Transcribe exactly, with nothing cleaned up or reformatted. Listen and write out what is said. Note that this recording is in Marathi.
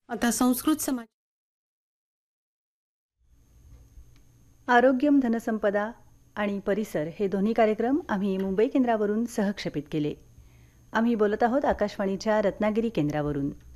आता संस्कृत समाज आरोग्यम धनसंपदा आणि परिसर हे दोन्ही कार्यक्रम आम्ही मुंबई केंद्रावरून सहक्षेपित केले. आम्ही बोलत आहोत आकाशवाणीच्या रत्नागिरी केंद्रावरून.